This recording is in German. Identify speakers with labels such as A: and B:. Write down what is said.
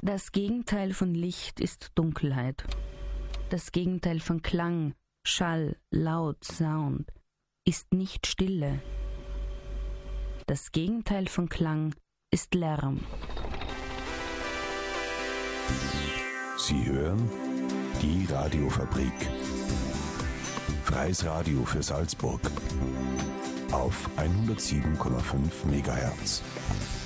A: Das Gegenteil von Licht ist Dunkelheit. Das Gegenteil von Klang, Schall, Laut, Sound ist nicht Stille. Das Gegenteil von Klang ist Lärm.
B: Sie hören die Radiofabrik. Freies Radio für Salzburg auf 107,5 MHz.